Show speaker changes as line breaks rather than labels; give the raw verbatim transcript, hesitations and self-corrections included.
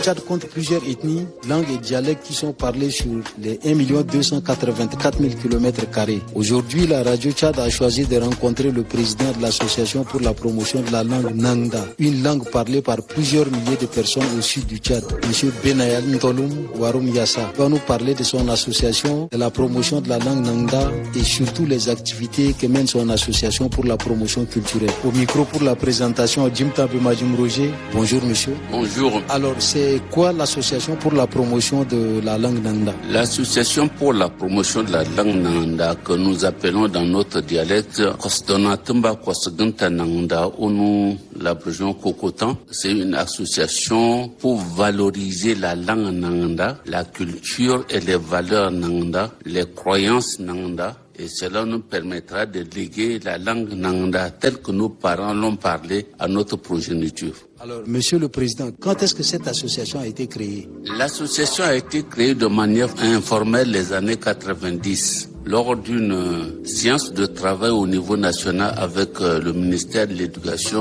Tchad compte plusieurs ethnies, langues et dialectes qui sont parlés sur les un million deux cent quatre-vingt-quatre mille kilomètres carrés. Aujourd'hui, la radio Tchad a choisi de rencontrer le président de l'association pour la promotion de la langue Nangda, une langue parlée par plusieurs milliers de personnes au sud du Tchad. M. Benayal Ntoloum Waroum Yassa va nous parler de son association, de la promotion de la langue Nangda et surtout les activités que mène son association pour la promotion culturelle. Au micro pour la présentation, Jim Tabe Majim Roger. Bonjour monsieur.
Bonjour.
Alors c'est quoi l'association pour la promotion de la langue Nangda?
L'association pour la promotion de la langue Nangda, que nous appelons dans notre dialecte Kosdonatumba Kosgunta Nangda ou nous l'abrégeons Kokotan, c'est une association pour valoriser la langue Nangda, la culture et les valeurs Nangda, les croyances Nangda. Et cela nous permettra de léguer la langue Nangda telle que nos parents l'ont parlé à notre progéniture.
Alors, monsieur le président, quand est-ce que cette association a été créée?
L'association a été créée de manière informelle les années quatre-vingt-dix, lors d'une séance de travail au niveau national avec le ministère de l'Éducation.